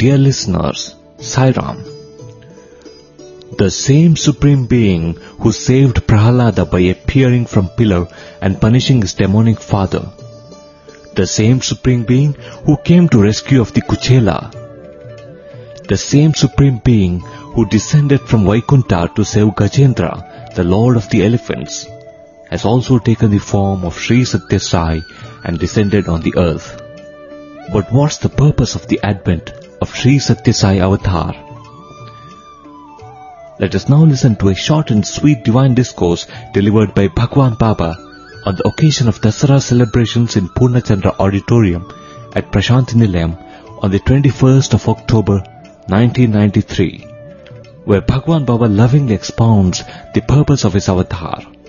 Dear listeners, Sai Ram. The same Supreme Being who saved Prahalada by appearing from pillar and punishing his demonic father. The same Supreme Being who came to rescue of the Kuchela. The same Supreme Being who descended from Vaikunta to save Gajendra, the Lord of the Elephants, has also taken the form of Sri Satya Sai and descended on the earth. But what's the purpose of the advent of Sri Satya Sai Avatar? Let us now listen to a short and sweet divine discourse delivered by Bhagwan Baba on the occasion of Dasara celebrations in Purnachandra Auditorium at Prashanthi Nilayam on the 21st of October 1993, where Bhagwan Baba lovingly expounds the purpose of his avatar.